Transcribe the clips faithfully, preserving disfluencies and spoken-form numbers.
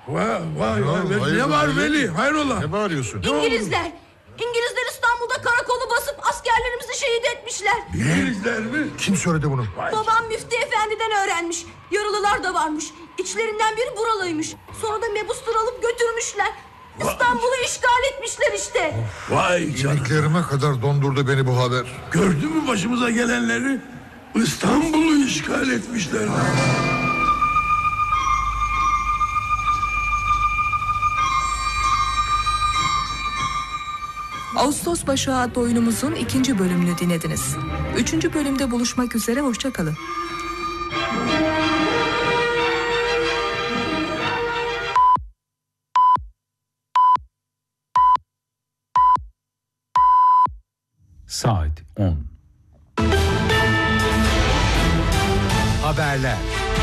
Vay vay Ya, vay. hayır, Ne var hayır. Veli? Hayrola? Ne bağırıyorsun? İngilizler. İngilizler İstanbul'da karakolu basıp askerlerimizi şehit etmişler. İngilizler mi? Kim söyledi bunu? Babam Müftü Efendi'den öğrenmiş. Yaralılar da varmış. İçlerinden biri buralıymış. Sonra da mebustur alıp götürmüşler. İstanbul'u işgal etmişler işte. Vay canına. İliklerime kadar dondurdu beni bu haber. Gördün mü başımıza gelenleri? İstanbul'u işgal etmişler. Ağustos Başı adlı oyunumuzun ikinci bölümünü dinlediniz. Üçüncü bölümde buluşmak üzere, hoşça kalın. Saat on. Haberler.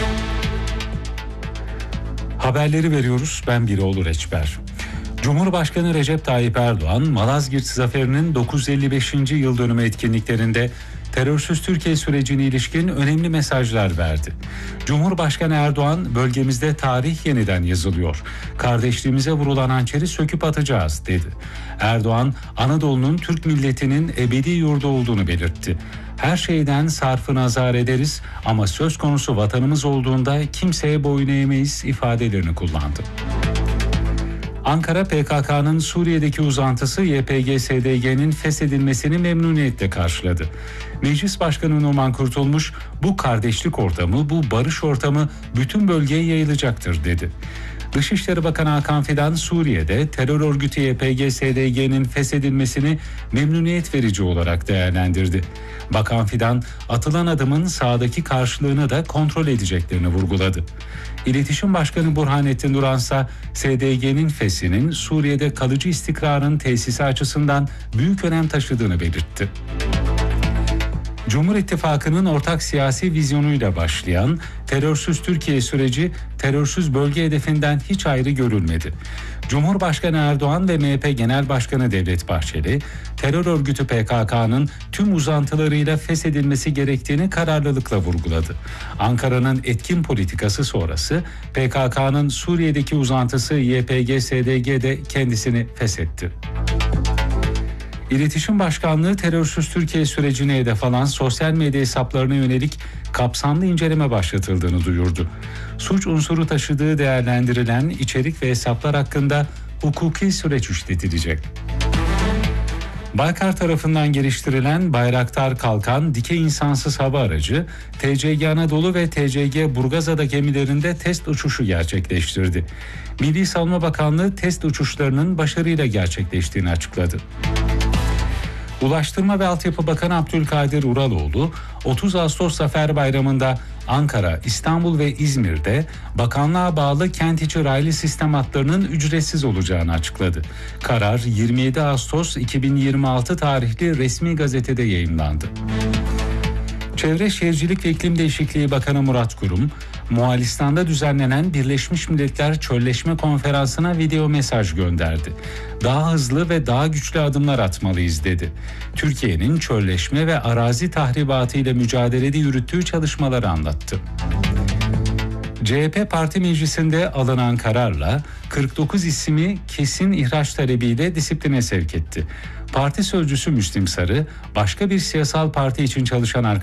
Haberleri veriyoruz. Ben Biroğlu Reçber. Cumhurbaşkanı Recep Tayyip Erdoğan, Malazgirt Zaferi'nin dokuz yüz elli beşinci yıl dönümü etkinliklerinde terörsüz Türkiye sürecine ilişkin önemli mesajlar verdi. Cumhurbaşkanı Erdoğan, bölgemizde tarih yeniden yazılıyor. Kardeşliğimize vurulan hançeri söküp atacağız dedi. Erdoğan, Anadolu'nun Türk milletinin ebedi yurdu olduğunu belirtti. Her şeyden sarfı nazar ederiz ama söz konusu vatanımız olduğunda kimseye boyun eğmeyiz ifadelerini kullandı. Ankara, P K K'nın Suriye'deki uzantısı Y P G S D G'nin feshedilmesini memnuniyetle karşıladı. Meclis Başkanı Numan Kurtulmuş, bu kardeşlik ortamı, bu barış ortamı bütün bölgeye yayılacaktır dedi. Dışişleri Bakanı Hakan Fidan, Suriye'de terör örgütü Y P G S D G'nin feshedilmesini memnuniyet verici olarak değerlendirdi. Bakan Fidan, atılan adımın sahadaki karşılığını da kontrol edeceklerini vurguladı. İletişim Başkanı Burhanettin Duransa, S D G'nin feshinin Suriye'de kalıcı istikrarın tesisi açısından büyük önem taşıdığını belirtti. Cumhur İttifakı'nın ortak siyasi vizyonuyla başlayan terörsüz Türkiye süreci terörsüz bölge hedefinden hiç ayrı görülmedi. Cumhurbaşkanı Erdoğan ve M H P Genel Başkanı Devlet Bahçeli, terör örgütü P K K'nın tüm uzantılarıyla feshedilmesi gerektiğini kararlılıkla vurguladı. Ankara'nın etkin politikası sonrası P K K'nın Suriye'deki uzantısı Y P G S D G'de kendisini feshetti. İletişim Başkanlığı, terörsüz Türkiye sürecine hedef alan sosyal medya hesaplarına yönelik kapsamlı inceleme başlatıldığını duyurdu. Suç unsuru taşıdığı değerlendirilen içerik ve hesaplar hakkında hukuki süreç işletilecek. Baykar tarafından geliştirilen Bayraktar Kalkan dikey insansız hava aracı, T C G Anadolu ve T C G Burgazada gemilerinde test uçuşu gerçekleştirdi. Milli Savunma Bakanlığı test uçuşlarının başarıyla gerçekleştiğini açıkladı. Ulaştırma ve Altyapı Bakanı Abdülkadir Uraloğlu, otuz Ağustos Zafer Bayramı'nda Ankara, İstanbul ve İzmir'de bakanlığa bağlı kent içi raylı sistem hatlarının ücretsiz olacağını açıkladı. Karar yirmi yedi Ağustos iki bin yirmi altı tarihli resmi gazetede yayımlandı. Çevre Şehircilik ve İklim Değişikliği Bakanı Murat Kurum, Moğolistan'da düzenlenen Birleşmiş Milletler Çölleşme Konferansı'na video mesaj gönderdi. Daha hızlı ve daha güçlü adımlar atmalıyız dedi. Türkiye'nin çölleşme ve arazi tahribatı ile mücadelede yürüttüğü çalışmaları anlattı. C H P Parti Meclisi'nde alınan kararla kırk dokuz ismi kesin ihraç talebiyle disipline sevk etti. Parti sözcüsü Müslim Sarı, başka bir siyasal parti için çalışan